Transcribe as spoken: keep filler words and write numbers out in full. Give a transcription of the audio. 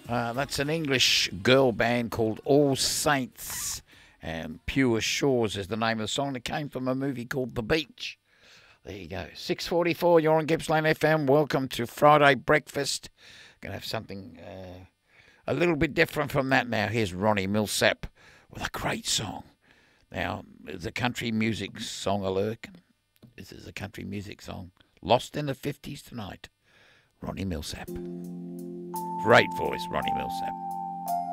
Uh, that's an English girl band called All Saints, and Pure Shores is the name of the song that came from a movie called The Beach. There you go. six forty-four, you're on Gippsland F M. Welcome to Friday Breakfast. Going to have something uh, a little bit different from that now. Here's Ronnie Milsap with a great song. Now, it's a country music song alert. This is a country music song. Lost in the fifties tonight. Ronnie Milsap. Great voice, Ronnie Milsap.